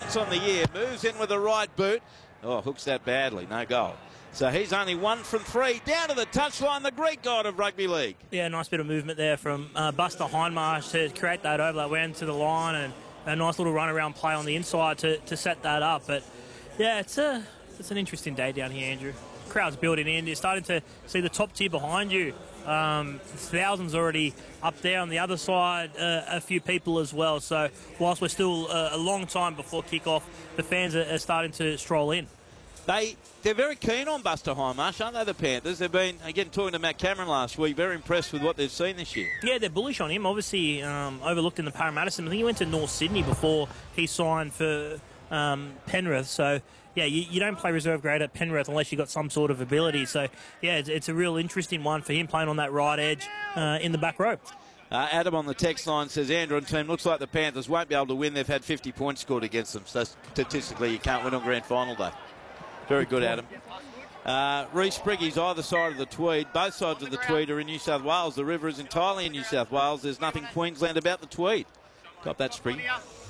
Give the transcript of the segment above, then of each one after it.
On the year, moves in with the right boot. Oh, hooks that badly, no goal. So he's only 1 from 3. Down to the touchline, the Greek god of rugby league. Yeah, nice bit of movement there from Buster Hindmarsh to create that overlap. Went to the line and a nice little run around play on the inside to set that up. But yeah, it's an interesting day down here, Andrew. Crowd's building in. You're starting to see the top tier behind you. Thousands already up there on the other side, a few people as well. So whilst we're still a long time before kick-off, the fans are starting to stroll in. They're very keen on Buster Hindmarsh, aren't they, the Panthers? They've been, again, talking to Matt Cameron last week, very impressed with what they've seen this year. Yeah, they're bullish on him. Obviously, overlooked in the Parramatta. I think he went to North Sydney before he signed for Penrith. So, yeah, you don't play reserve grade at Penrith unless you've got some sort of ability. So, yeah, it's a real interesting one for him playing on that right edge in the back row. Adam on the text line says, Andrew and team, looks like the Panthers won't be able to win. They've had 50 points scored against them. So statistically, you can't win on grand final day. Very good, Adam. Reece Briggy's either side of the Tweed. Both sides of the Tweed are in New South Wales. The river is entirely in New South Wales. There's nothing Queensland about the Tweed. Got that, Spring.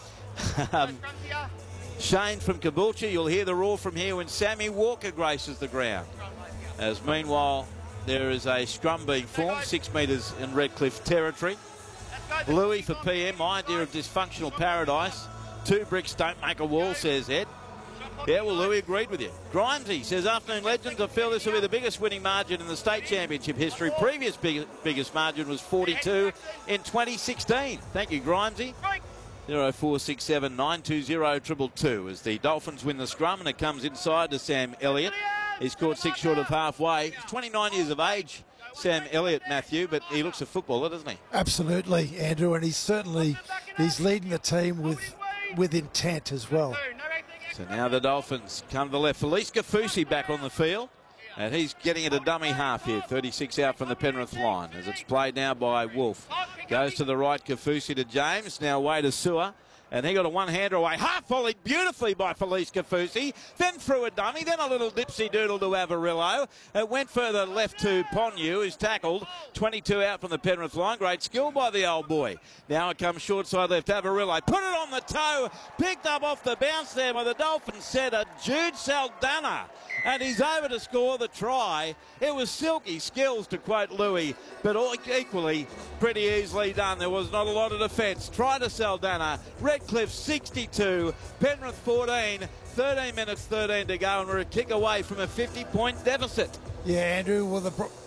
Shane from Caboolture, you'll hear the roar from here when Sammy Walker graces the ground. As meanwhile, there is a scrum being formed, 6 metres in Redcliffe territory. Louis for PM, idea of dysfunctional paradise. 2 bricks don't make a wall, says Ed. Yeah, well, Louis agreed with you. Grimesy says, afternoon legends, I feel this will be the biggest winning margin in the state championship history. Previous biggest margin was 42 in 2016. Thank you, Grimesy. 0467 920 222 as the Dolphins win the scrum, and it comes inside to Sam Elliott. He's scored 6 short of halfway. He's 29 years of age, Sam Elliott, Matthew, but he looks a footballer, doesn't he? Absolutely, Andrew, and he's leading the team with intent as well. So now the Dolphins come to the left. Felice Kafusi back on the field, and he's getting it a dummy half here. 36 out from the Penrith line as it's played now by Wolf. Goes to the right, Kafusi to James, now away to Sewer. And he got a one-hander away. Half volleyed beautifully by Felice Kafusi. Then threw a dummy. Then a little dipsy-doodle to Averillo. It went further left to Ponyu, who's tackled. 22 out from the Penrith line. Great skill by the old boy. Now it comes short side left. Averillo put it on the toe. Picked up off the bounce there by the Dolphins setter, Jude Saldana. And he's over to score the try. It was silky skills, to quote Louis, but equally pretty easily done. There was not a lot of defence. Try to Saldana. Redcliffe 62, Penrith 14, 13 minutes 13 to go, and we're a kick away from a 50-point deficit. Yeah, Andrew, well,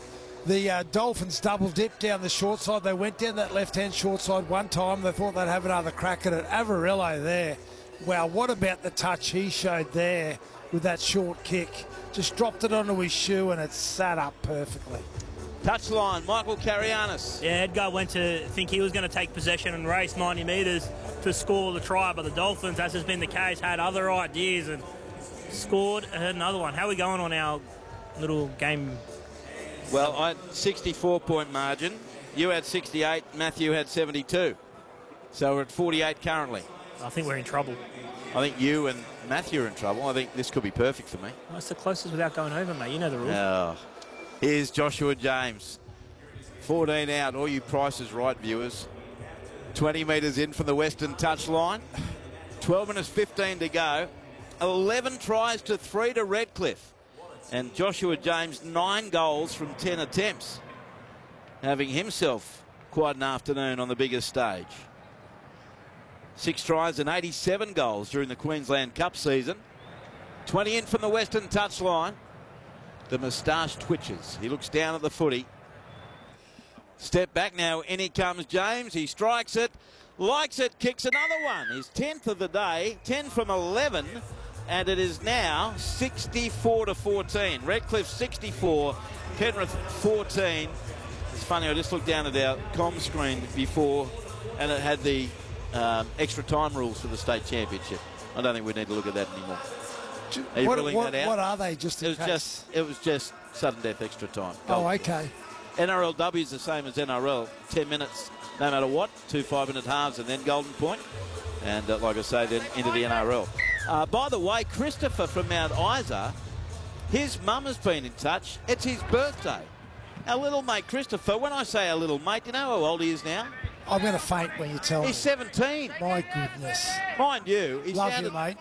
the Dolphins double dipped down the short side. They went down that left-hand short side one time. They thought they'd have another crack at it. Averillo there. Wow, what about the touch he showed there with that short kick? Just dropped it onto his shoe and it sat up perfectly. Touchline, Michael Carianis. Yeah, Edgar went to think he was going to take possession and race 90 metres to score the try, but the Dolphins, as has been the case, had other ideas and scored another one. How are we going on our little game? Well, I had 64-point margin. You had 68. Matthew had 72. So we're at 48 currently. I think we're in trouble. I think you and Matthew are in trouble. I think this could be perfect for me. Well, it's the closest without going over, mate. You know the rules. Oh. Here's Joshua James. 14 out. All you Price is Right viewers. 20 metres in from the western touchline. 12 minutes 15 to go. 11 tries to 3 to Redcliffe. And Joshua James, 9 goals from 10 attempts. Having himself quite an afternoon on the biggest stage. 6 tries and 87 goals during the Queensland Cup season. 20 in from the western touchline. The moustache twitches. He looks down at the footy. Step back now. In he comes James. He strikes it. Likes it. Kicks another one. His 10th of the day. 10 from 11. And it is now 64-14. Redcliffe 64. Penrith 14. It's funny. I just looked down at our comm screen before and it had the extra time rules for the state championship. I don't think we need to look at that anymore. Are you ruling that out? What are they? It was just sudden death extra time. Oh, okay. NRLW is the same as NRL. 10 minutes, no matter what. 2 5-minute halves and then golden point. And like I say, then into the NRL. By the way, Christopher from Mount Isa, his mum has been in touch. It's his birthday. Our little mate Christopher. When I say our little mate, you know how old he is now? I'm going to faint when you tell me. He's 17. My goodness. Mind you, he's Love down you, to, mate.